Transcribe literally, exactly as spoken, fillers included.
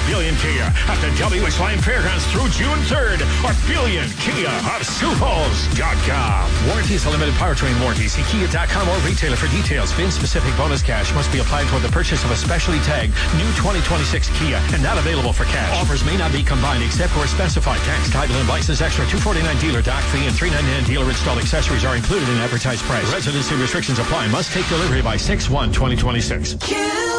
Billion Kia at the W S Line Fairgrounds through June third or billion kia of sioux falls dot com. Warranty is a limited powertrain warranty. See kia dot com or retailer for details. VIN-specific bonus cash must be applied toward the purchase of a specially tagged new twenty twenty-six Kia and not available for cash. Offers may not be combined except where specified. Tax, title, and license extra two forty-nine dealer dock fee and three ninety-nine dealer installed accessories are included in advertised price. Residency restrictions apply. Must take delivery by six one twenty twenty-six.